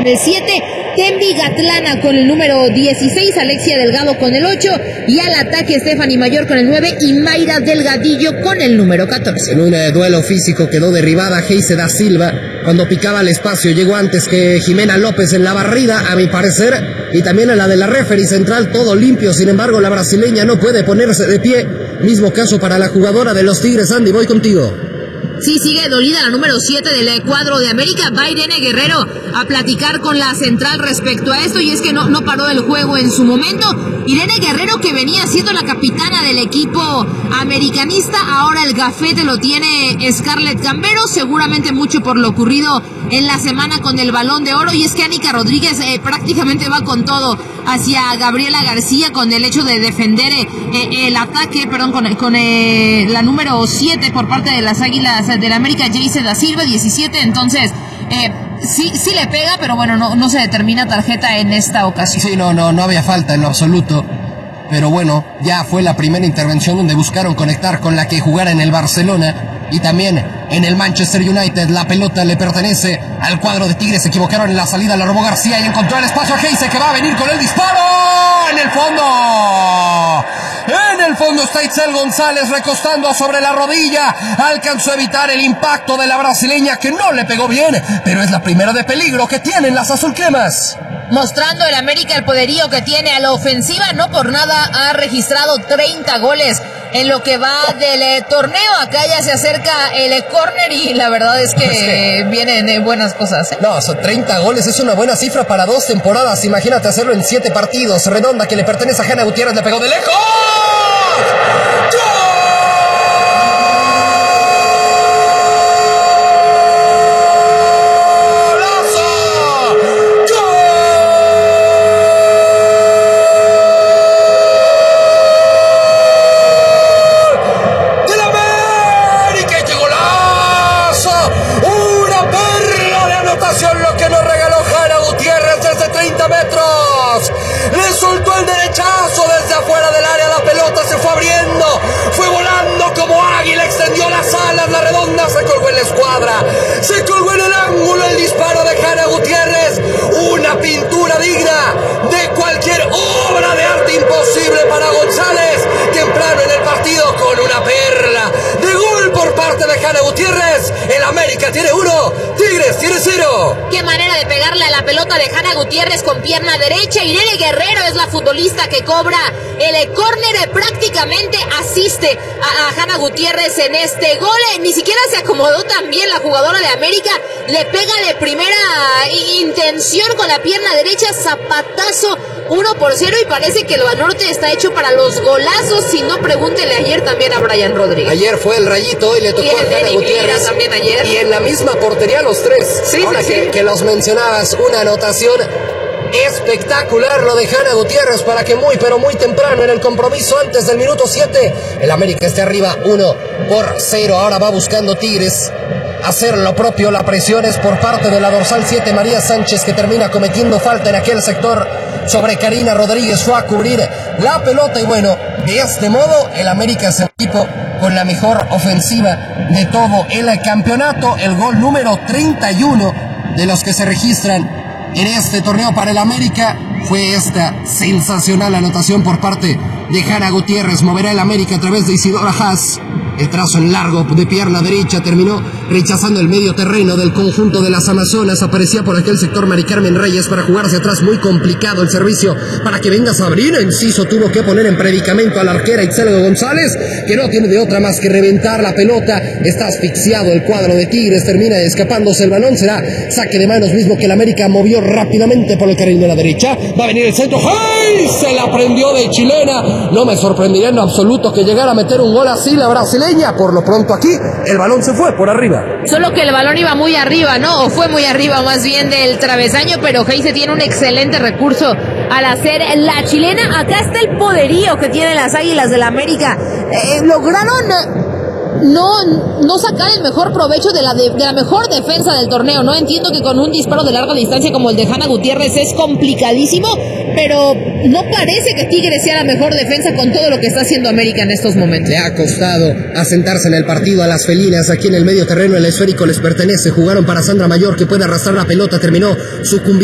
con el 7, Tembi Gatlana con el número 16, Alexia Delgado con el 8, y al ataque Stephanie Mayor con el 9 y Mayra Delgadillo con el número 14. En un duelo físico quedó derribada Geise da Silva cuando picaba el espacio. Llegó antes que Jimena López en la barrida, a mi parecer, y también a la de la referee central, todo limpio. Sin embargo, la brasileña no puede ponerse de pie. Mismo caso para la jugadora de los Tigres. Andy, voy contigo. Sí, sigue dolida la número 7 del cuadro de América. Va Irene Guerrero a platicar con la central respecto a esto, y es que no paró el juego en su momento. Irene Guerrero, que venía siendo la capitana del equipo americanista, ahora el gafete lo tiene Scarlett Gambero, seguramente mucho por lo ocurrido en la semana con el Balón de Oro, y es que Anica Rodríguez prácticamente va con todo hacia Gabriela García con el hecho de defender el ataque, con la número 7 por parte de las Águilas del América, Geise da Silva, 17, entonces sí le pega, pero bueno, no se determina tarjeta en esta ocasión. Sí, no había falta en lo absoluto, pero bueno, ya fue la primera intervención donde buscaron conectar con la que jugara en el Barcelona y también en el Manchester United. La pelota le pertenece al cuadro de Tigres, se equivocaron en la salida, la robó García y encontró el espacio a Geise, que va a venir con el disparo en el fondo. En el fondo está Itzel González recostando sobre la rodilla. Alcanzó a evitar el impacto de la brasileña, que no le pegó bien, pero es la primera de peligro que tienen las azulcremas. Mostrando el América el poderío que tiene a la ofensiva, no por nada ha registrado 30 goles en lo que va del torneo. Acá ya se acerca el córner y la verdad es que vienen buenas cosas. No, son 30 goles, es una buena cifra para 2 temporadas. Imagínate hacerlo en 7 partidos. Redonda, que le pertenece a Hanna Gutiérrez, le pegó de lejos. ¡Gol! Le soltó el derechazo desde afuera del área, la pelota se fue abriendo, fue volando como águila, extendió las alas, la redonda se colgó en la escuadra, se colgó en el ángulo el disparo de Hanna Gutiérrez, una pintura digna de cualquier obra de arte imposible para González, temprano en el partido con una perla de gol por parte de Hanna Gutiérrez. El América tiene 1, Tigres tiene 0. Qué manera de pegarle a la pelota de Hanna Gutiérrez con pierna derecha. Irene Guerrero es la futbolista que cobra el córner, prácticamente asiste a Hanna Gutiérrez en este gol. Ni siquiera se acomodó tan bien la jugadora de América, le pega de primera intención con la pierna derecha, zapatazo, 1-0, y parece que el Banorte está hecho para los golazos. Si no, pregúntele ayer también a Brian Rodríguez. Ayer fue el rayito y le tocó a Hanna Gutiérrez también ayer. Y en la misma portería los 3. Sí, ahora sí. Que los mencionabas, una anotación espectacular lo de Hanna Gutiérrez para que muy pero muy temprano en el compromiso, antes del minuto 7, el América esté arriba 1-0. Ahora va buscando Tigres hacer lo propio. La presión es por parte de la dorsal 7, María Sánchez, que termina cometiendo falta en aquel sector sobre Karina Rodríguez. Fue a cubrir la pelota y bueno, de este modo el América es el equipo con la mejor ofensiva de todo el campeonato. El gol número 31 de los que se registran en este torneo para el América fue esta sensacional anotación por parte de Hanna Gutiérrez. Moverá el América a través de Isidora Haas. El trazo en largo de pierna derecha terminó rechazando el medio terreno del conjunto de las Amazonas. Aparecía por aquel sector Mari Carmen Reyes para jugarse atrás. Muy complicado el servicio para que venga Sabrina Enciso. Tuvo que poner en predicamento a la arquera Itzel González, que no tiene de otra más que reventar la pelota. Está asfixiado el cuadro de Tigres. Termina escapándose el balón. Será saque de manos, mismo que el América movió rápidamente por el carril de la derecha. Va a venir el centro. ¡Hey! Se la prendió de chilena. No me sorprendería en lo absoluto que llegara a meter un gol así la brasileña. Por lo pronto aquí el balón se fue por arriba. Solo que el balón iba muy arriba, ¿no? O fue muy arriba más bien del travesaño, pero Geise tiene un excelente recurso al hacer la chilena. Acá está el poderío que tienen las Águilas del América. Lograron no sacar el mejor provecho de la mejor defensa del torneo. No entiendo que con un disparo de larga distancia como el de Hanna Gutiérrez es complicadísimo, pero no parece que Tigres sea la mejor defensa con todo lo que está haciendo América en estos momentos. Le ha costado asentarse en el partido a las felinas. Aquí en el medio terreno el esférico les pertenece. Jugaron para Sandra Mayor, que puede arrastrar la pelota. Terminó sucumbiendo